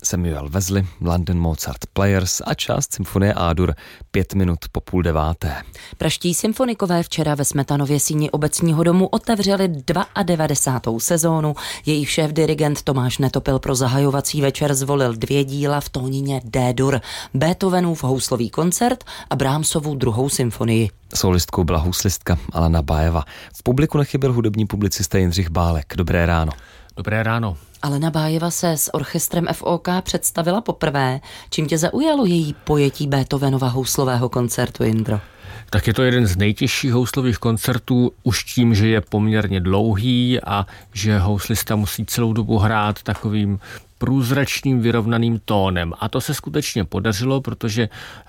Samuel Wesley, London Mozart Players a část symfonie A-dur 5 minut po 8:30. Praští symfonikové včera ve Smetanově síni Obecního domu otevřeli 92. sezónu. Jejich šéf-dirigent Tomáš Netopil pro zahajovací večer zvolil 2 díla v tónině D-dur, Beethovenův houslový koncert a Brahmsovu 2. symfonii. Solistkou byla houslistka Alena Bájeva. V publiku nechyběl hudební publicista Jindřich Bálek. Dobré ráno. Dobré ráno. Alena Bájeva se s orchestrem FOK představila poprvé. Čím tě zaujalo její pojetí Beethovenova houslového koncertu, Jindro? Tak je to jeden z nejtěžších houslových koncertů, už tím, že je poměrně dlouhý a že houslista musí celou dobu hrát takovým průzračným vyrovnaným tónem. A to se skutečně podařilo, protože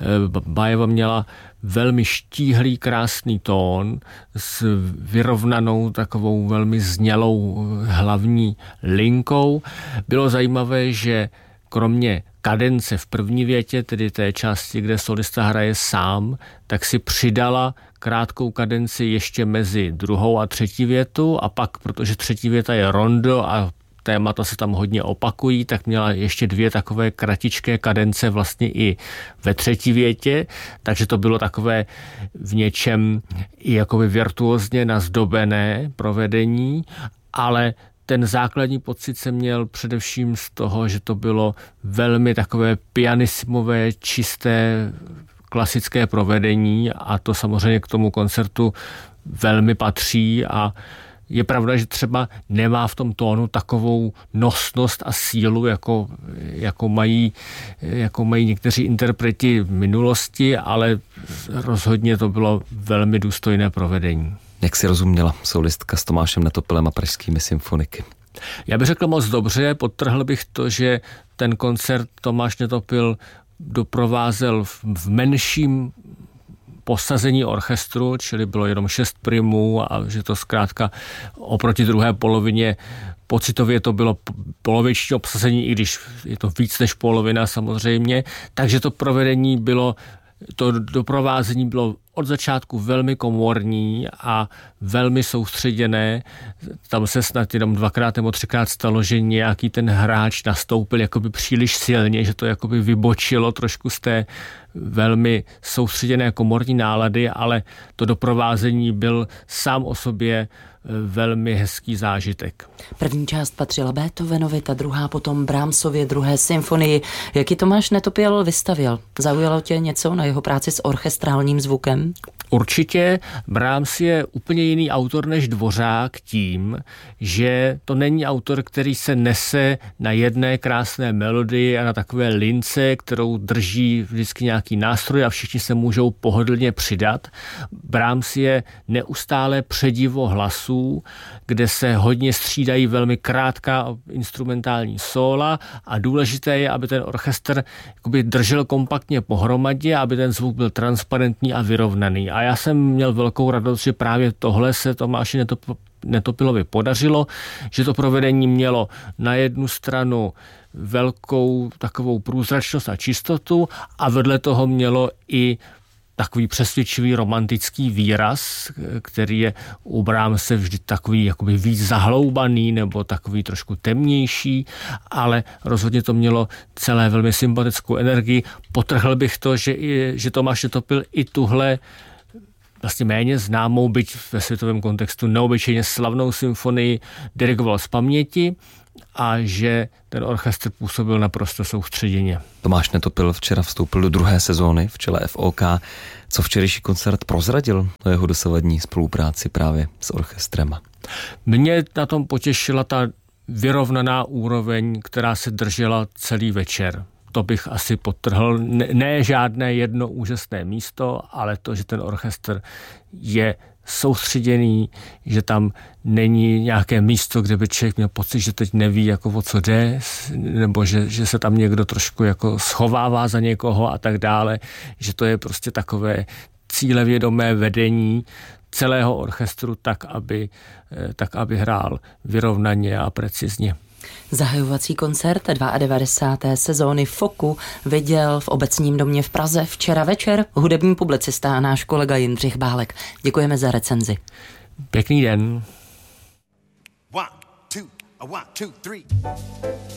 Bájeva měla velmi štíhlý, krásný tón s vyrovnanou takovou velmi znělou hlavní linkou. Bylo zajímavé, že kromě kadence v první větě, tedy té části, kde solista hraje sám, tak si přidala krátkou kadenci ještě mezi 2. a 3. větu a pak, protože 3. věta je rondo a témata se tam hodně opakují, tak měla ještě 2 takové kratičké kadence vlastně i ve 3. větě, takže to bylo takové v něčem i jakoby virtuózně nazdobené provedení, ale ten základní pocit jsem měl především z toho, že to bylo velmi takové pianissimové, čisté, klasické provedení a to samozřejmě k tomu koncertu velmi patří a je pravda, že třeba nemá v tom tónu takovou nosnost a sílu, jako mají někteří interpreti v minulosti, ale rozhodně to bylo velmi důstojné provedení. Jak si rozuměla solistka s Tomášem Netopilem a pražskými symfoniky? Já bych řekl moc dobře, podtrhl bych to, že ten koncert Tomáš Netopil doprovázel v menším posazení orchestru, čili bylo jenom 6 primů a že to zkrátka oproti druhé polovině pocitově to bylo poloviční obsazení, i když je to víc než polovina samozřejmě, takže to provedení bylo, to doprovázení bylo od začátku velmi komorní a velmi soustředěné. Tam se snad jenom 2x nebo 3x stalo, že nějaký ten hráč nastoupil jakoby příliš silně, že to jakoby vybočilo trošku z té velmi soustředěné komorní nálady, ale to doprovázení byl sám o sobě velmi hezký zážitek. První část patřila Beethovenovi, ta druhá potom Brahmsově 2. symfonii. Jak ji Tomáš Netopil vystavěl? Zaujalo tě něco na jeho práci s orchestrálním zvukem? Určitě. Brahms je úplně jiný autor než Dvořák tím, že to není autor, který se nese na jedné krásné melodii a na takové lince, kterou drží vždycky nějaký nástroj a všichni se můžou pohodlně přidat. Brahms je neustále předivo hlasů, kde se hodně střídají velmi krátká instrumentální sóla a důležité je, aby ten orchestr jakoby držel kompaktně pohromadě, aby ten zvuk byl transparentní a vyrovnaný. A já jsem měl velkou radost, že právě tohle se Tomáši Netopilovi podařilo, že to provedení mělo na jednu stranu velkou takovou průzračnost a čistotu a vedle toho mělo i takový přesvědčivý romantický výraz, který je u Brahmse vždy takový jakoby víc zahloubaný nebo takový trošku temnější, ale rozhodně to mělo celé velmi sympatickou energii. Podtrhl bych to, že Tomáš Netopil i tuhle vlastně méně známou, byť ve světovém kontextu neobyčejně slavnou symfonii dirigoval z paměti a že ten orchestr působil naprosto soustředěně. Tomáš Netopil včera vstoupil do 2. sezóny v čele FOK. Co včerejší koncert prozradil o jeho dosavadní spolupráci právě s orchestrem? Mě na tom potěšila ta vyrovnaná úroveň, která se držela celý večer. To bych asi podtrhl. Ne žádné jedno úžasné místo, ale to, že ten orchestr je soustředěný, že tam není nějaké místo, kde by člověk měl pocit, že teď neví, jako o co jde, nebo že se tam někdo trošku jako schovává za někoho a tak dále, že to je prostě takové cílevědomé vedení celého orchestru tak, aby hrál vyrovnaně a precizně. Zahajovací koncert 92. sezóny FOKu viděl v Obecním domě v Praze včera večer hudební publicista a náš kolega Jindřich Bálek. Děkujeme za recenzi. Pěkný den. 1, 2, 1, 2, 3